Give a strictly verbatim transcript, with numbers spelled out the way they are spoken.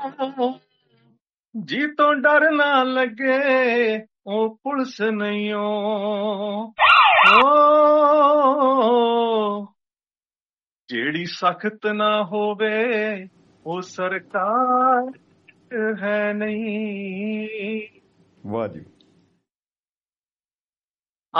ਜੀ ਤੋਂ ਡਰ ਨਾ ਲੱਗੇ ਉਹ ਪੁਲਿਸ ਨਹੀਂ ਓ ਜਿਹੜੀ ਸਖਤ ਨਾ ਹੋਵੇ ਉਹ ਸਰਕਾਰ ਹੈ ਨਹੀਂ। ਵਾਹ ਜੀ।